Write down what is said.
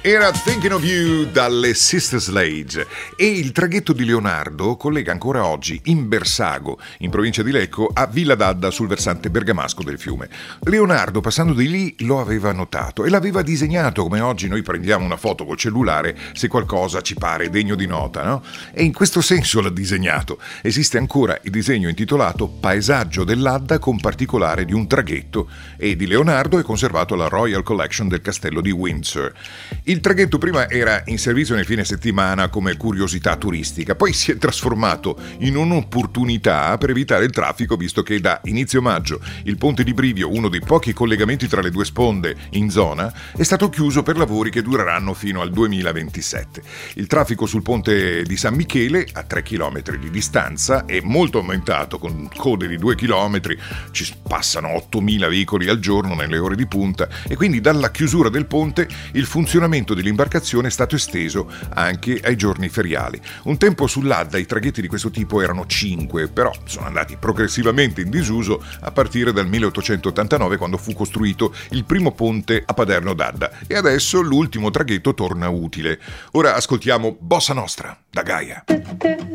Era Thinking of You dalle Sister Sledge e il traghetto di Leonardo collega ancora oggi Imbersago, in provincia di Lecco, a Villa d'Adda sul versante bergamasco del fiume. Leonardo, passando di lì, lo aveva notato e l'aveva disegnato, come oggi noi prendiamo una foto col cellulare se qualcosa ci pare degno di nota, no? E in questo senso l'ha disegnato. Esiste ancora il disegno intitolato Paesaggio dell'Adda con particolare di un traghetto e di Leonardo è conservato alla Royal Collection del castello di Windsor. Il traghetto prima era in servizio nel fine settimana come curiosità turistica, poi si è trasformato in un'opportunità per evitare il traffico, visto che da inizio maggio il ponte di Brivio, uno dei pochi collegamenti tra le due sponde in zona, è stato chiuso per lavori che dureranno fino al 2027. Il traffico sul ponte di San Michele, a 3 km di distanza, è molto aumentato, con code di 2 km, ci passano 8.000 veicoli al giorno nelle ore di punta e quindi dalla chiusura del ponte il funzionamento dell'imbarcazione è stato esteso anche ai giorni feriali. Un tempo sull'Adda i traghetti di questo tipo erano 5, però sono andati progressivamente in disuso a partire dal 1889, quando fu costruito il primo ponte a Paderno d'Adda, e adesso l'ultimo traghetto torna utile. Ora ascoltiamo Bossa Nostra da Gaia.